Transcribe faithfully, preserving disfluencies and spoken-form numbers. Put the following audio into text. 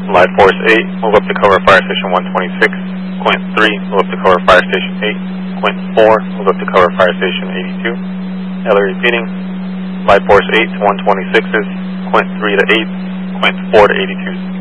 Live Force eight, move up to cover Fire Station one twenty-six. Quint three, move up to cover Fire Station eight. Quint four, move up to cover Fire Station eighty-two. Ellie repeating. Live Force eight to one twenty-sixes. Quint three to eight. Quint four to eighty-twos.